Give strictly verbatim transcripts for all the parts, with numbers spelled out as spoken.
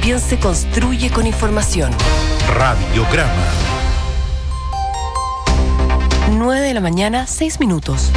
también se construye con información. Radiograma. nueve de la mañana, seis minutos.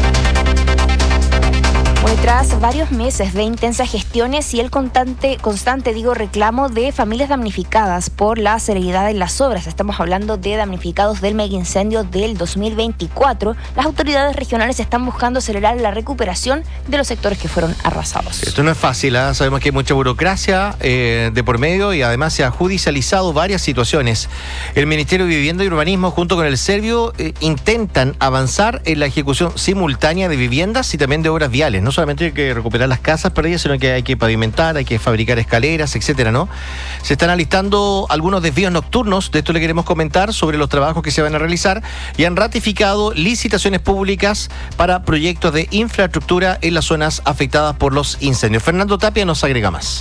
Bueno, tras varios meses de intensas gestiones y el constante, constante digo, reclamo de familias damnificadas por la celeridad en las obras, estamos hablando de damnificados del mega incendio del dos mil veinticuatro, las autoridades regionales están buscando acelerar la recuperación de los sectores que fueron arrasados. Esto no es fácil, ¿eh? Sabemos que hay mucha burocracia eh, de por medio y además se ha judicializado varias situaciones. El Ministerio de Vivienda y Urbanismo junto con el Servio eh, intentan avanzar en la ejecución simultánea de viviendas y también de obras viales, ¿no? Solamente hay que recuperar las casas perdidas, sino que hay que pavimentar, hay que fabricar escaleras, etcétera, ¿no? Se están alistando algunos desvíos nocturnos, de esto le queremos comentar sobre los trabajos que se van a realizar, y han ratificado licitaciones públicas para proyectos de infraestructura en las zonas afectadas por los incendios. Fernando Tapia nos agrega más.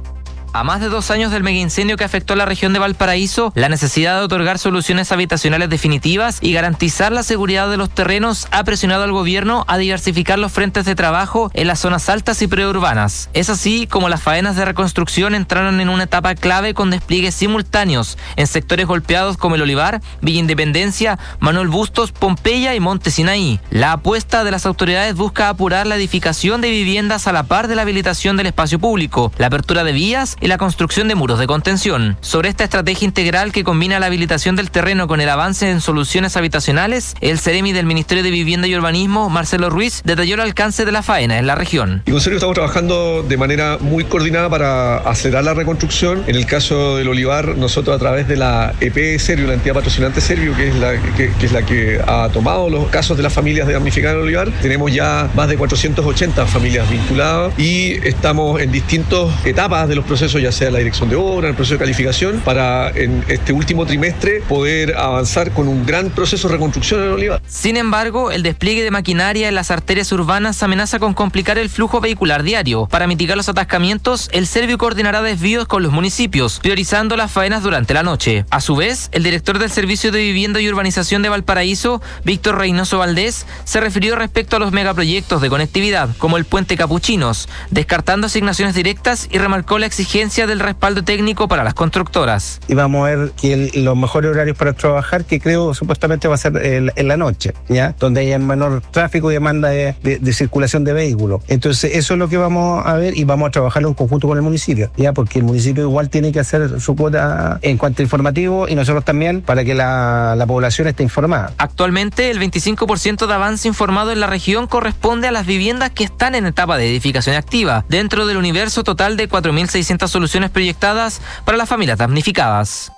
A más de dos años del megaincendio que afectó la región de Valparaíso, la necesidad de otorgar soluciones habitacionales definitivas y garantizar la seguridad de los terrenos ha presionado al gobierno a diversificar los frentes de trabajo en las zonas altas y preurbanas. Es así como las faenas de reconstrucción entraron en una etapa clave con despliegues simultáneos en sectores golpeados como el Olivar, Villa Independencia, Manuel Bustos, Pompeya y Monte Sinaí. La apuesta de las autoridades busca apurar la edificación de viviendas a la par de la habilitación del espacio público, la apertura de vías y la construcción de muros de contención. Sobre esta estrategia integral que combina la habilitación del terreno con el avance en soluciones habitacionales, el Ceremi del Ministerio de Vivienda y Urbanismo, Marcelo Ruiz, detalló el alcance de la faena en la región. Y con Ceremi estamos trabajando de manera muy coordinada para acelerar la reconstrucción. En el caso del Olivar, nosotros a través de la E P Servio, la entidad patrocinante Servio, que es la que, que es la que ha tomado los casos de las familias de damnificadas en Olivar, tenemos ya más de cuatrocientas ochenta familias vinculadas y estamos en distintas etapas de los procesos, ya sea la dirección de obra, el proceso de calificación, para en este último trimestre poder avanzar con un gran proceso de reconstrucción en Olivar. Sin embargo, el despliegue de maquinaria en las arterias urbanas amenaza con complicar el flujo vehicular diario. Para mitigar los atascamientos, el Servio coordinará desvíos con los municipios, priorizando las faenas durante la noche. A su vez, el director del Servicio de Vivienda y Urbanización de Valparaíso, Víctor Reynoso Valdés, se refirió respecto a los megaproyectos de conectividad, como el Puente Capuchinos, descartando asignaciones directas y remarcó la exigencia del respaldo técnico para las constructoras. Y vamos a ver que el, los mejores horarios para trabajar, que creo supuestamente va a ser el, en la noche, ¿ya? Donde haya menor tráfico y demanda de, de, de circulación de vehículos. Entonces eso es lo que vamos a ver y vamos a trabajarlo en conjunto con el municipio, ¿ya? Porque el municipio igual tiene que hacer su cuota en cuanto a informativo y nosotros también, para que la, la población esté informada. Actualmente el veinticinco por ciento de avance informado en la región corresponde a las viviendas que están en etapa de edificación activa, dentro del universo total de cuatro mil seiscientas soluciones proyectadas para las familias damnificadas.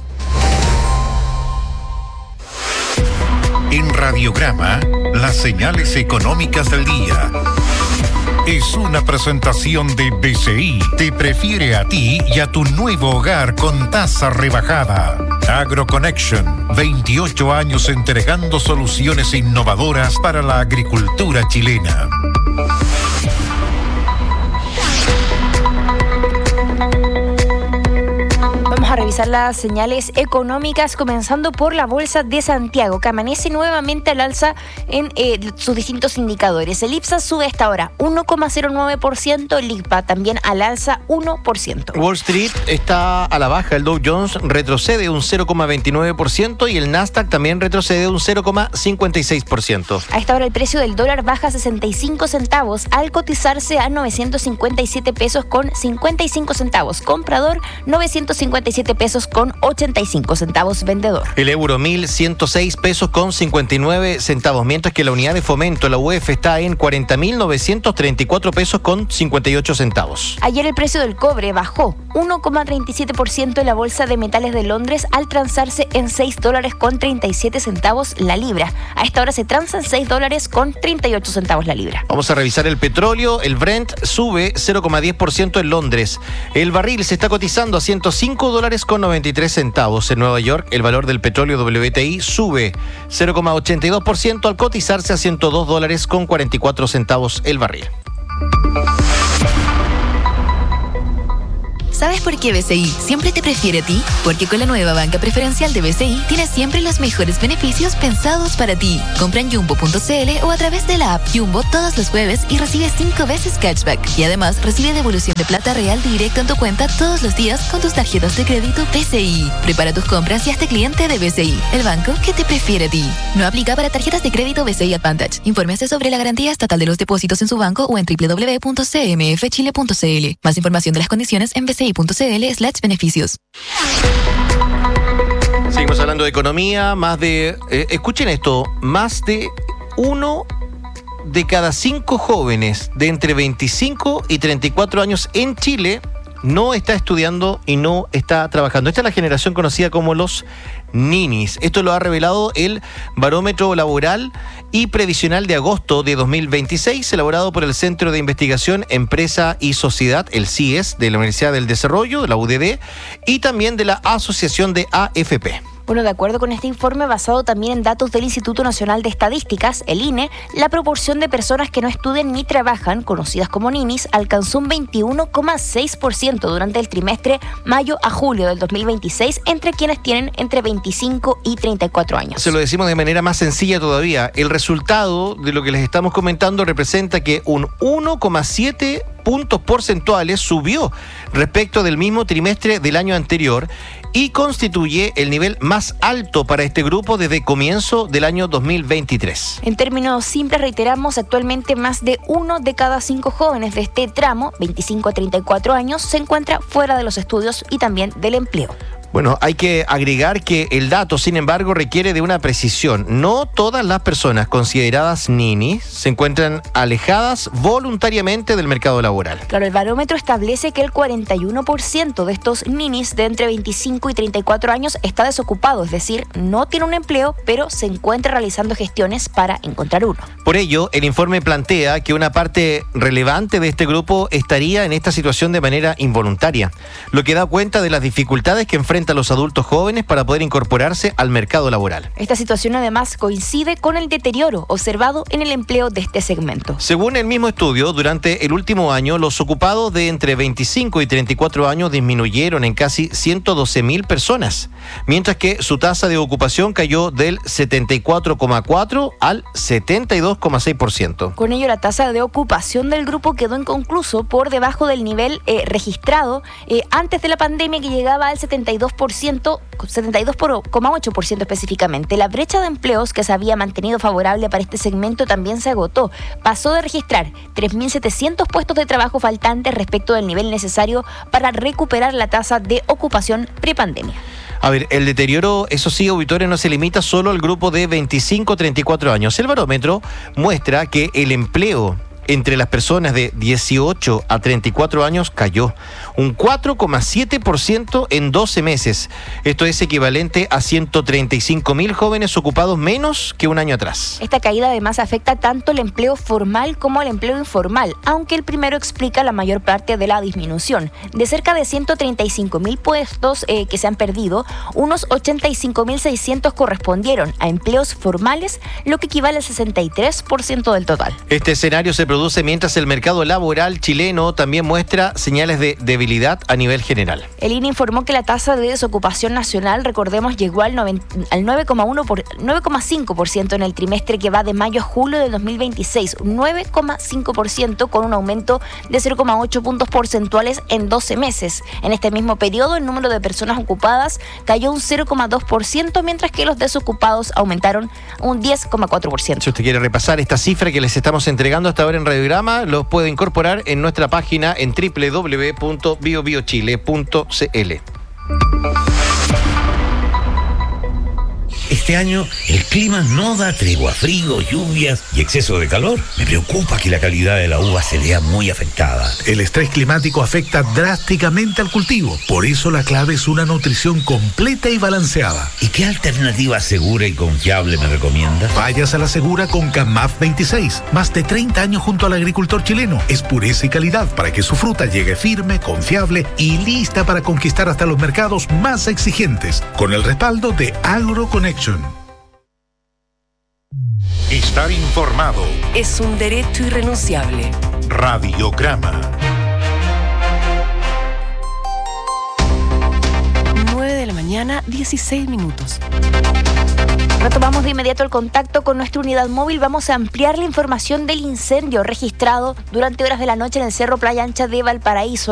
En Radiograma, las señales económicas del día. Es una presentación de B C I. Te prefiere a ti y a tu nuevo hogar con tasa rebajada. AgroConnection, veintiocho años entregando soluciones innovadoras para la agricultura chilena. Vamos a revisar las señales económicas, comenzando por la Bolsa de Santiago, que amanece nuevamente al alza en eh, sus distintos indicadores. El IPSA sube hasta ahora uno coma cero nueve por ciento, el I P A también al alza uno por ciento. Wall Street está a la baja, el Dow Jones retrocede un cero coma veintinueve por ciento y el Nasdaq también retrocede un cero coma cincuenta y seis por ciento. A esta hora el precio del dólar baja sesenta y cinco centavos al cotizarse a novecientos cincuenta y siete pesos con cincuenta y cinco centavos. Comprador, novecientos cincuenta y siete pesos con ochenta y cinco centavos vendedor. El euro, mil ciento seis pesos con cincuenta y nueve centavos, mientras que la unidad de fomento, la U E F, está en cuarenta mil novecientos treinta y cuatro pesos con cincuenta y ocho centavos. Ayer el precio del cobre bajó uno coma treinta y siete por ciento en la Bolsa de Metales de Londres al transarse en seis dólares con treinta y siete centavos la libra. A esta hora se transa en seis dólares con treinta y ocho centavos la libra. Vamos a revisar el petróleo. El Brent sube cero coma diez por ciento en Londres. El barril se está cotizando a ciento cinco dólares con noventa y tres centavos. En Nueva York, el valor del petróleo W T I sube cero coma ochenta y dos por ciento al cotizarse a ciento dos dólares con cuarenta y cuatro centavos el barril. ¿Sabes por qué B C I siempre te prefiere a ti? Porque con la nueva banca preferencial de B C I tienes siempre los mejores beneficios pensados para ti. Compra en jumbo punto c l o a través de la app Jumbo todos los jueves y recibe cinco veces cashback. Y además recibe devolución de plata real directo en tu cuenta todos los días con tus tarjetas de crédito B C I. Prepara tus compras y hazte cliente de B C I, el banco que te prefiere a ti. No aplica para tarjetas de crédito B C I Advantage. Infórmese sobre la garantía estatal de los depósitos en su banco o en doble u doble u doble u punto c m f chile punto c l. Más información de las condiciones en b c i punto c l slash beneficios. Seguimos hablando de economía. Más de, eh, escuchen esto, más de uno de cada cinco jóvenes de entre veinticinco y treinta y cuatro años en Chile no está estudiando y no está trabajando. Esta es la generación conocida como los ninis. Esto lo ha revelado el Barómetro Laboral y Previsional de agosto de dos mil veintiséis, elaborado por el Centro de Investigación Empresa y Sociedad, el C I E S, de la Universidad del Desarrollo, la U D D, y también de la Asociación de A F P. Bueno, de acuerdo con este informe, basado también en datos del Instituto Nacional de Estadísticas, el I N E, la proporción de personas que no estudian ni trabajan, conocidas como ninis, alcanzó un veintiuno coma seis por ciento durante el trimestre mayo a julio del dos mil veintiséis, entre quienes tienen entre veinticinco y treinta y cuatro años. Se lo decimos de manera más sencilla todavía. El resultado de lo que les estamos comentando representa que un uno coma siete puntos porcentuales subió respecto del mismo trimestre del año anterior y constituye el nivel más alto para este grupo desde comienzo del año dos mil veintitrés. En términos simples, reiteramos, actualmente más de uno de cada cinco jóvenes de este tramo, veinticinco a treinta y cuatro años, se encuentra fuera de los estudios y también del empleo. Bueno, hay que agregar que el dato, sin embargo, requiere de una precisión. No todas las personas consideradas ninis se encuentran alejadas voluntariamente del mercado laboral. Claro, el barómetro establece que el cuarenta y uno por ciento de estos ninis de entre veinticinco y treinta y cuatro años está desocupado, es decir, no tiene un empleo, pero se encuentra realizando gestiones para encontrar uno. Por ello, el informe plantea que una parte relevante de este grupo estaría en esta situación de manera involuntaria, lo que da cuenta de las dificultades que enfrentan a los adultos jóvenes para poder incorporarse al mercado laboral. Esta situación además coincide con el deterioro observado en el empleo de este segmento. Según el mismo estudio, durante el último año, los ocupados de entre veinticinco y treinta y cuatro años disminuyeron en casi ciento doce mil personas, mientras que su tasa de ocupación cayó del setenta y cuatro coma cuatro al setenta y dos coma seis por ciento. Con ello, la tasa de ocupación del grupo quedó inconcluso por debajo del nivel eh, registrado eh, antes de la pandemia, que llegaba al setenta y dos por ciento, setenta y dos coma ocho por ciento específicamente. La brecha de empleos que se había mantenido favorable para este segmento también se agotó. Pasó de registrar tres mil setecientos puestos de trabajo faltantes respecto del nivel necesario para recuperar la tasa de ocupación prepandemia. A ver, el deterioro, eso sí, auditores, no se limita solo al grupo de veinticinco a treinta y cuatro años. El barómetro muestra que el empleo entre las personas de dieciocho a treinta y cuatro años cayó un cuatro coma siete por ciento en doce meses. Esto es equivalente a ciento treinta y cinco mil jóvenes ocupados menos que un año atrás. Esta caída además afecta tanto el empleo formal como el empleo informal, aunque el primero explica la mayor parte de la disminución. De cerca de ciento treinta y cinco mil puestos eh, que se han perdido, unos ochenta y cinco mil seiscientos correspondieron a empleos formales, lo que equivale al sesenta y tres por ciento del total. Este escenario se produce mientras el mercado laboral chileno también muestra señales de debilidad a nivel general. El I N E informó que la tasa de desocupación nacional, recordemos, llegó al, al nueve coma cinco por ciento en el trimestre que va de mayo a julio del dos mil veintiséis, nueve coma cinco por ciento, con un aumento de cero coma ocho puntos porcentuales en doce meses. En este mismo periodo, el número de personas ocupadas cayó un cero coma dos por ciento, mientras que los desocupados aumentaron un diez coma cuatro por ciento. Si usted quiere repasar esta cifra que les estamos entregando hasta ahora en Radiograma, los puede incorporar en nuestra página en doble u doble u doble u punto bio bio chile punto c l. Este año el clima no da tregua, frío, lluvias y exceso de calor. Me preocupa que la calidad de la uva se vea muy afectada. El estrés climático afecta drásticamente al cultivo. Por eso la clave es una nutrición completa y balanceada. ¿Y qué alternativa segura y confiable me recomienda? Vayas a la segura con CAMAF veintiséis. Más de treinta años junto al agricultor chileno. Es pureza y calidad para que su fruta llegue firme, confiable y lista para conquistar hasta los mercados más exigentes. Con el respaldo de AgroConnection. Estar informado es un derecho irrenunciable. Radiograma. dieciséis minutos. Retomamos de inmediato el contacto con nuestra unidad móvil. Vamos a ampliar la información del incendio registrado durante horas de la noche en el Cerro Playa Ancha de Valparaíso.